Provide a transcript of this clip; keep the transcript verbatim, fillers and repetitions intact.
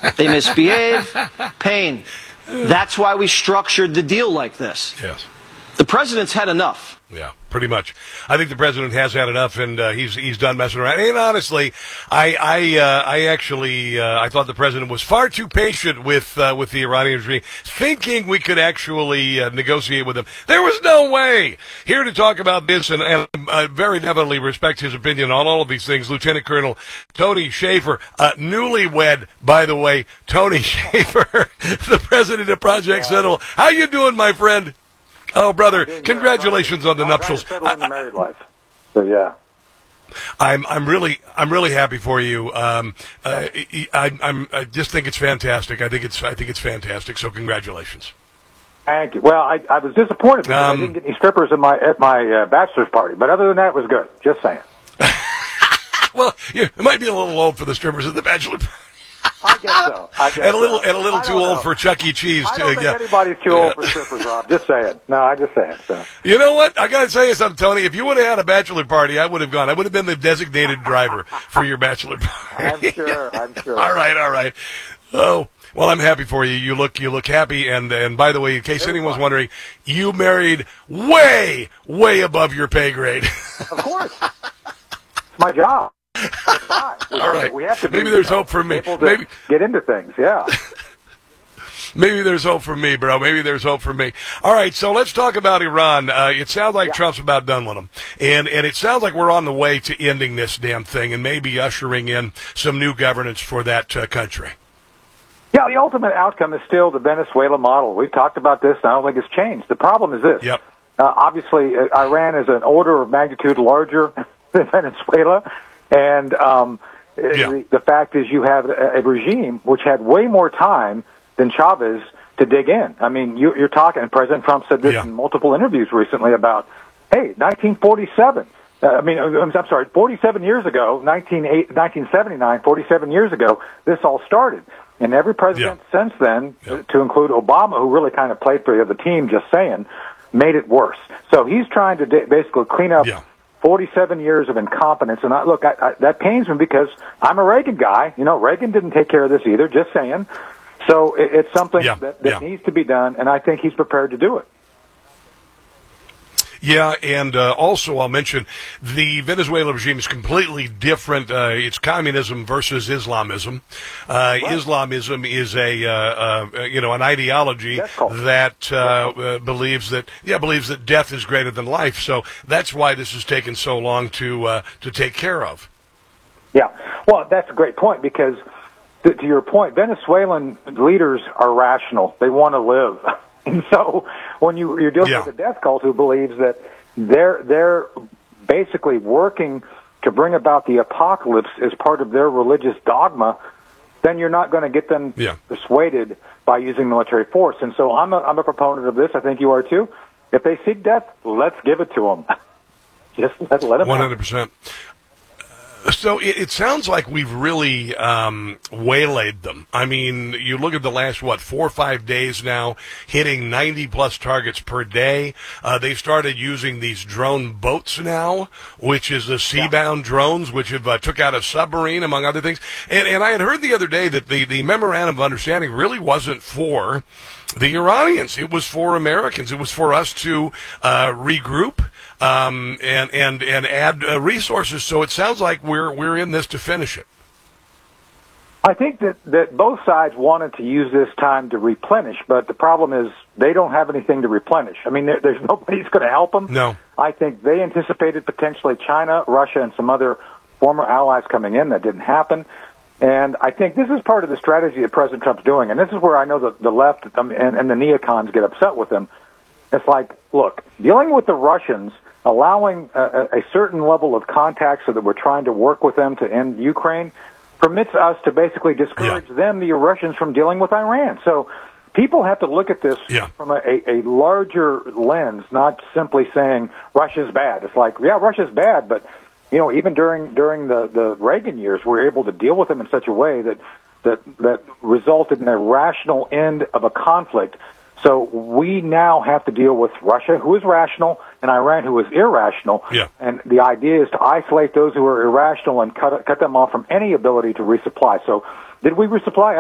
They misbehave. Pain. That's why we structured the deal like this. Yes. The president's had enough. Yeah, pretty much. I think the president has had enough, and uh, he's he's done messing around. And honestly, I I uh, I actually uh, I thought the president was far too patient with uh, with the Iranian regime, thinking we could actually uh, negotiate with them. There was no way. Here to talk about this, and, and I very definitely respect his opinion on all of these things, Lieutenant Colonel Tony Shaffer, uh, newlywed, by the way, Tony Shaffer, the president of Project Sentinel. How you doing, my friend? Oh, brother! Congratulations on the nuptials. I'm trying to settle in the married life. So yeah, I'm I'm really I'm really happy for you. Um, uh, I I'm I just think it's fantastic. I think it's I think it's fantastic. So congratulations. Thank you. Well, I, I was disappointed because Um, I didn't get any strippers at my at my uh, bachelor's party, but other than that, it was good. Just saying. Well, you it might be a little old for the strippers at the bachelor party. I guess so. I guess And a little so. and a little I too don't old know. for Chuck E. Cheese I too. don't think Yeah. anybody's too old for strippers, Rob. Just saying. No, I just saying. So. You know what? I gotta tell you something, Tony. If you would have had a bachelor party, I would have gone. I would have been the designated driver for your bachelor party. I'm sure. I'm sure. All right, all right. Oh, well, I'm happy for you. You look, you look happy. And and by the way, in case anyone's wondering, you married way, way above your pay grade. Of course. It's my job. It's fine. We, All right. We have to be, Maybe there's you know, hope for me. able to Maybe- get into things. Yeah. Maybe there's hope for me, bro. Maybe there's hope for me. All right, so let's talk about Iran. Uh, it sounds like Yeah. Trump's about done with them. And, and it sounds like we're on the way to ending this damn thing and maybe ushering in some new governance for that uh, country. Yeah, the ultimate outcome is still the Venezuela model. We've talked about this, and I don't think it's changed. The problem is this. Yep. Uh, obviously, uh, Iran is an order of magnitude larger than Venezuela, and um, Yeah. the, the fact is you have a, a regime which had way more time than Chavez to dig in. I mean, you, you're talking, and President Trump said this Yeah. in multiple interviews recently about, hey, nineteen forty-seven. Uh, I mean, I'm, I'm sorry, forty-seven years ago, nineteen seventy-nine, forty-seven years ago, this all started. And every president Yeah. since then, Yeah. to include Obama, who really kind of played for the other team, just saying, made it worse. So he's trying to da- basically clean up Yeah. forty-seven years of incompetence. And I, look, I, I, that pains me because I'm a Reagan guy. You know, Reagan didn't take care of this either, just saying. So it, it's something Yeah. that, that Yeah. needs to be done, and I think he's prepared to do it. Yeah, and uh, also I'll mention the Venezuela regime is completely different. Uh, it's communism versus Islamism. Uh, Islamism is a uh, uh, you know an ideology Death cult. that uh, uh, believes that yeah believes that death is greater than life. So that's why this has taken so long to uh, to take care of. Yeah, well, that's a great point because, to, to your point, Venezuelan leaders are rational. They want to live. And so when you, you're dealing Yeah. with a death cult who believes that they're they're basically working to bring about the apocalypse as part of their religious dogma, then you're not going to get them Yeah. persuaded by using military force. And so I'm a, I'm a proponent of this. I think you are too. If they seek death, let's give it to them. Just let, let them One have hundred percent. So it, it sounds like we've really um, waylaid them. I mean, you look at the last, what, four or five days now, hitting ninety plus targets per day. Uh, they've started using these drone boats now, which is the sea-bound drones, which have uh, took out a submarine, among other things. And, and I had heard the other day that the, the memorandum of understanding really wasn't for the Iranians. It was for Americans. It was for us to uh, regroup um, and and and add uh, resources. So it sounds like we're we're in this to finish it. I think that, that both sides wanted to use this time to replenish, but the problem is they don't have anything to replenish. I mean, there, there's nobody's going to help them. No. I think they anticipated potentially China, Russia, and some other former allies coming in. That didn't happen. And I think this is part of the strategy that President Trump's doing. And this is where I know the, the left um, and, and the neocons get upset with him. It's like, look, dealing with the Russians, allowing a, a certain level of contact so that we're trying to work with them to end Ukraine, permits us to basically discourage Yeah. them, the Russians, from dealing with Iran. So people have to look at this Yeah. from a, a, a larger lens, not simply saying Russia's bad. It's like, yeah, Russia's bad, but you know, even during during the, the Reagan years, we were able to deal with them in such a way that that that resulted in a rational end of a conflict. So we now have to deal with Russia, who is rational, and Iran, who is irrational. Yeah. And the idea is to isolate those who are irrational and cut cut them off from any ability to resupply. So did we resupply?